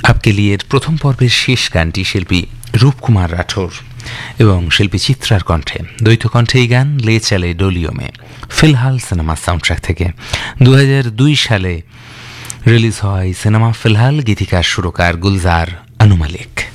আপকে লিয়ের প্রথম পর্বের শেষ গানটি শিল্পী রূপকুমার রাঠোর এবং শিল্পী চিত্রার কণ্ঠে, দ্বৈত কণ্ঠে এই গান লে চলে ডোলিও মে ফিলহাল সিনেমা সাউন্ডট্র্যাক থেকে 2002 সালে রিলিজ হয় সিনেমা ফিলহাল। গীতিকার সুরকার গুলজার আনু মালিক।